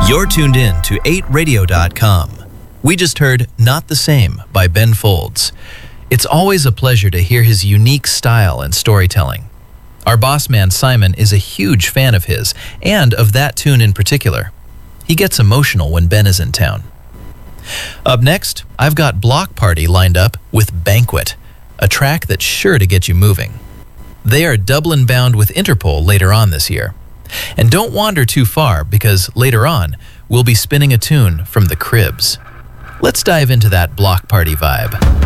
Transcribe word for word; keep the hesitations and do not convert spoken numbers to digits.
You're tuned in to eight radio dot com. We just heard Not the Same by Ben Folds. It's always a pleasure to hear his unique style and storytelling. Our boss man Simon is a huge fan of his, and of that tune in particular. He gets emotional when Ben is in town. Up next, I've got Block Party lined up with Banquet, a track that's sure to get you moving. They are Dublin-bound with Interpol later on this year. And don't wander too far, because later on, we'll be spinning a tune from the Cribs. Let's dive into that Block Party vibe.